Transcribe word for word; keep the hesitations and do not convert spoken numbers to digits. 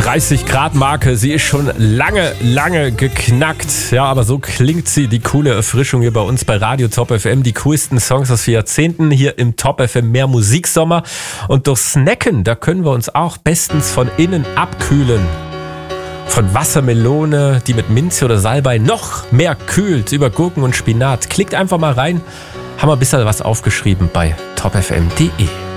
dreißig Grad Marke, sie ist schon lange, lange geknackt. Ja, aber so klingt sie, die coole Erfrischung hier bei uns bei Radio Top F M. Die coolsten Songs aus vier Jahrzehnten hier im Top F M Mehr Musiksommer. Und durch Snacken, da können wir uns auch bestens von innen abkühlen. Von Wassermelone, die mit Minze oder Salbei noch mehr kühlt, über Gurken und Spinat. Klickt einfach mal rein, haben wir ein bisschen was aufgeschrieben bei top f m punkt d e.